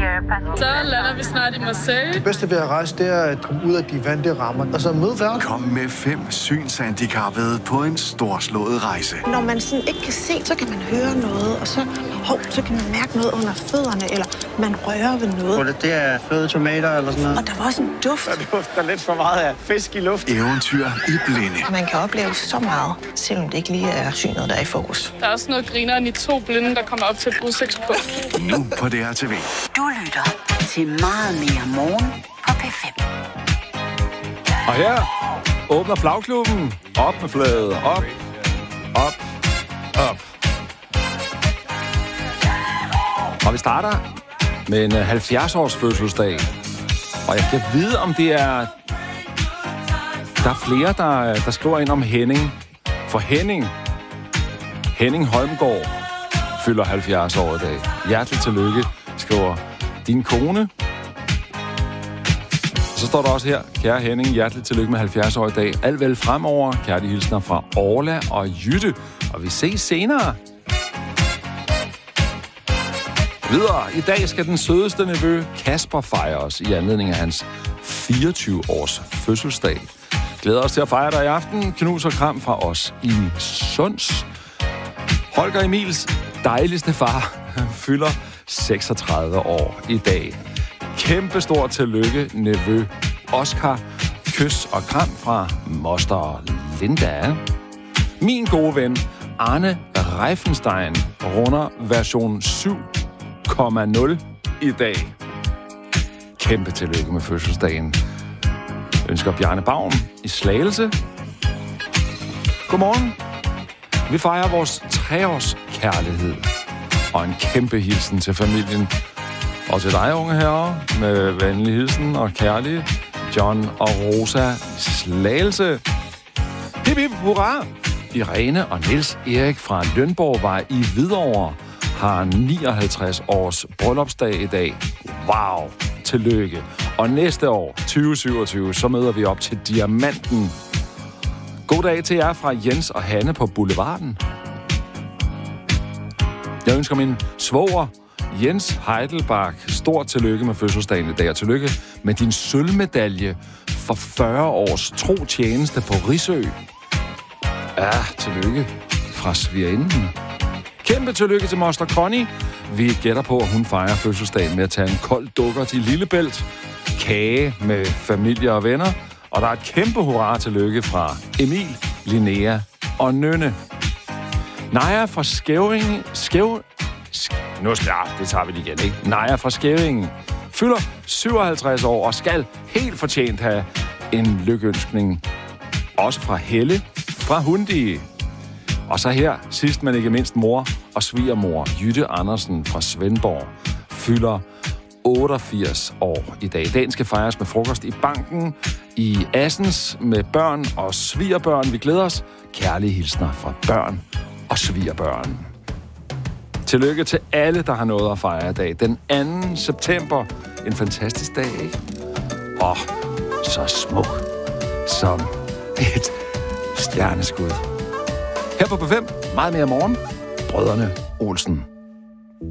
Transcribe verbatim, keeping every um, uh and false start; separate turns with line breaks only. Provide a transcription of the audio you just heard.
Så lander vi snart i Marseille.
Det bedste ved at rejse, det er at komme ud af de vante rammer, og så møde verden.
Kom med fem synshandicappede på en storslået rejse.
Når man sådan ikke kan se, så kan man høre noget, og så, hov, så kan man mærke noget under fødderne, eller man rører ved noget.
Det, det er fløde tomater eller sådan noget.
Og der var også en duft.
Der dufter lidt for meget af fisk i luft.
Eventyr i blinde.
Man kan opleve så meget, selvom det ikke lige er synet, der er i fokus.
Der er også noget grineren i to blinde, der kommer op til et udsigtspunkt.
Nu på D R T V.
Du lytter til Meget Mere Morgen på P fem.
Og her åbner flagklubben. Op med flaget. Op, op, op. Og vi starter med en halvfjerds-års fødselsdag. Og jeg kan vide, om det er... Der er flere, der, der skriver ind om Henning. For Henning, Henning Holmgaard, fylder halvfjerds år i dag. Hjerteligt tillykke, skriver din kone. Så står der også her, kære Henning, hjerteligt tillykke med halvfjerds år i dag. Alt vel fremover, kærlige hilsner fra Orla og Jytte. Og vi ses senere. Videre, i dag skal den sødeste nevø Kasper fejres i anledning af hans fireogtyve års fødselsdag. Glæder os til at fejre dig i aften. Knus og kram fra os i Sunds. Holger Emils dejligste far fylder seksogtredive år i dag. Kæmpe stort tillykke, nevø Oscar. Kys og kram fra moster Linda. Min gode ven Arne Reifenstein runder version syv komma nul i dag. Kæmpe tillykke med fødselsdagen. Ønsker Bjarne Baum i Slagelse. Godmorgen. Vi fejrer vores treårs kærlighed. Og en kæmpe hilsen til familien. Og til dig, unge herrer, med venlig hilsen og kærlig. John og Rosa Slagelse. Hip hip, hurra! Irene og Niels Erik fra Lønborgvej i Hvidovre har nioghalvtreds års bryllupsdag i dag. Wow! Tillykke. Og næste år, tyve syvogtyve, så møder vi op til Diamanten. God dag til jer fra Jens og Hanne på Boulevarden. Jeg ønsker min svoger, Jens Heidelbach, stort tillykke med fødselsdagen i dag. Og tillykke med din sølvmedalje for fyrre års tro tjeneste på Risø. Ja, tillykke fra svigerinden. Kæmpe tillykke til moster Connie. Vi gætter på, at hun fejrer fødselsdagen med at tage en kold dukker til Lillebælt. Kage med familie og venner. Og der er et kæmpe hurra tillykke fra Emil, Linnea og Nynne. Naja fra Skæving... Skæv... Sk- nu skal jeg... Det tager vi lige igen, ikke? Naja fra Skævingen fylder syvoghalvtreds år og skal helt fortjent have en lykønskning. Også fra Helle fra Hundi. Og så her, sidst men ikke mindst, mor og svigermor Jytte Andersen fra Svendborg fylder otteogfirs år i dag. Dagen skal fejres med frokost i banken i Assens med børn og svigerbørn. Vi glæder os. Kærlige hilsner fra børn og svigerbørn. Tillykke til alle, der har noget at fejre i dag. Den anden september. En fantastisk dag, ikke? Og så smuk som et stjerneskud. Her på P fem, meget mere morgen. Brødrene Olsen.